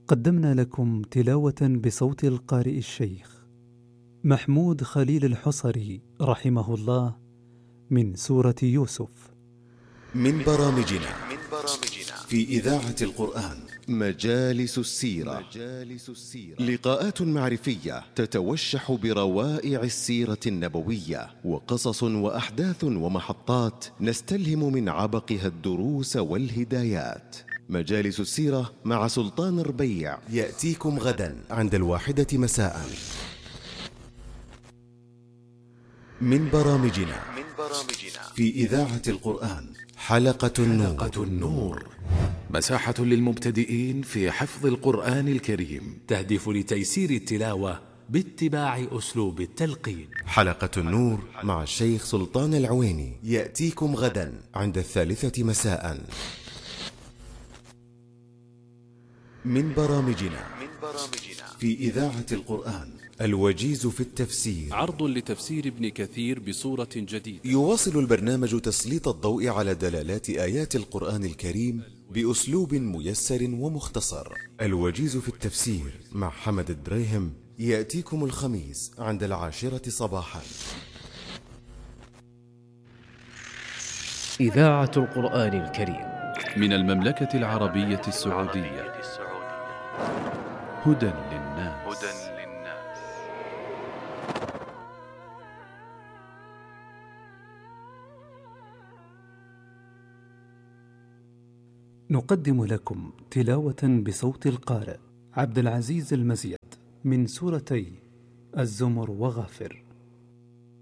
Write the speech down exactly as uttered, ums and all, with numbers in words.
قدمنا لكم تلاوة بصوت القارئ الشيخ محمود خليل الحصري رحمه الله من سورة يوسف. من برامجنا في إذاعة القرآن مجالس السيرة. لقاءات معرفية تتوشح بروائع السيرة النبوية، وقصص وأحداث ومحطات نستلهم من عبقها الدروس والهدايات. مجالس السيرة مع سلطان ربيع يأتيكم غدا عند الواحدة مساء. من برامجنا في إذاعة القرآن حلقة النور, حلقة النور. مساحة للمبتدئين في حفظ القرآن الكريم، تهدف لتيسير التلاوة باتباع أسلوب التلقين. حلقة النور مع الشيخ سلطان العويني يأتيكم غدا عند الثالثة مساء. من برامجنا في إذاعة القرآن الوجيز في التفسير، عرض لتفسير ابن كثير بصورة جديدة. يواصل البرنامج تسليط الضوء على دلالات آيات القرآن الكريم بأسلوب ميسر ومختصر. الوجيز في التفسير مع حمد الدريهم يأتيكم الخميس عند العاشرة صباحا. إذاعة القرآن الكريم من المملكة العربية السعودية. هدى للناس. نقدم لكم تلاوة بصوت القارئ عبد العزيز المزيد من سورتي الزمر وغافر.